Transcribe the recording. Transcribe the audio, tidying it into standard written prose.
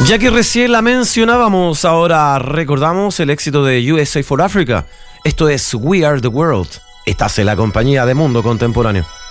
Ya que recién la mencionábamos, ahora recordamos el éxito de USA for Africa. Esto es We Are the World. Estás en la compañía de Mundo Contemporáneo.